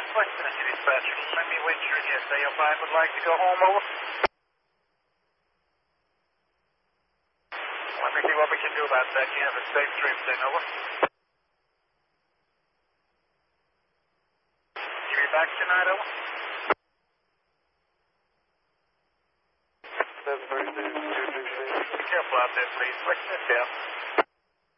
Western Energy Dispatch. Let me Winter in yes, AO5 would like to go home, over. Let me see what we can do about that. You have a safe trip then, over. You be back tonight, over? That's very safe. Be careful out there, please. What's this, yeah?